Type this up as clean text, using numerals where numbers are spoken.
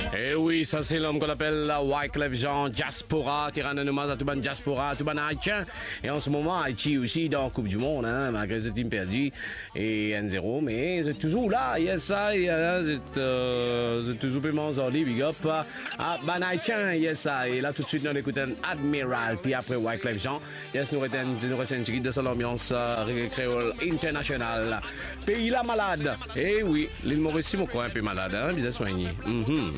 Eh oui, ça c'est l'homme qu'on appelle Wyclef Jean Diaspora, qui rend un hommage à tout ban diaspora, tout ban haïtien. Et en ce moment, Haïti aussi dans la Coupe du Monde, hein, malgré ce team perdu et 1-0, mais c'est toujours là, yes, ça, c'est toujours paiement Zordi, big up à ban haïtien, yes, ça. Et là, tout de suite, nous écoutons Admiral, puis après Wyclef Jean, yes, nous restons une petite de l'ambiance créole internationale. Pays la malade, eh oui, l'île Mauricie, mon coin un peu malade, hein, bien soigné.